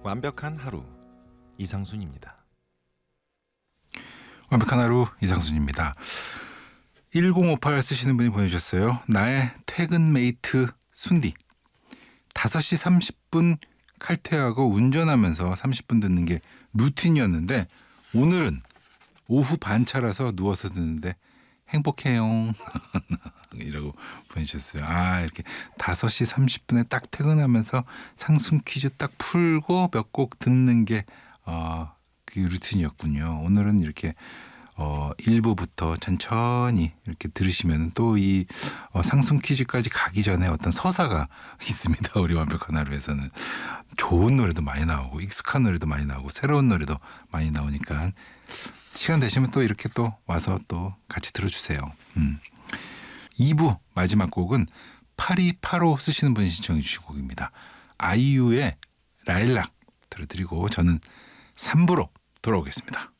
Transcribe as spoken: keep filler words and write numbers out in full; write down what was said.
완벽한 하루 이상순입니다. 완벽한 하루 이상순입니다. 일공오팔 쓰시는 분이 보내주셨어요. 나의 퇴근 메이트 순디. 다섯 시 삼십 분 칼퇴하고 운전하면서 삼십 분 듣는 게 루틴이었는데 오늘은 오후 반차라서 누워서 듣는데 행복해요. 이라고 보내주셨어요. 아, 이렇게 다섯 시 삼십 분에 딱 퇴근하면서 상순 퀴즈 딱 풀고 몇 곡 듣는 게 어, 그 루틴이었군요. 오늘은 이렇게 어, 일 부부터 천천히 이렇게 들으시면 또 이 어, 상순 퀴즈까지 가기 전에 어떤 서사가 있습니다. 우리 완벽한 하루에서는 좋은 노래도 많이 나오고 익숙한 노래도 많이 나오고 새로운 노래도 많이 나오니까 시간 되시면 또 이렇게 또 와서 또 같이 들어주세요. 음. 이 부 마지막 곡은 팔이팔오 쓰시는 분이 신청해 주신 곡입니다. 아이유의 라일락 들어드리고 저는 삼 부로 돌아오겠습니다.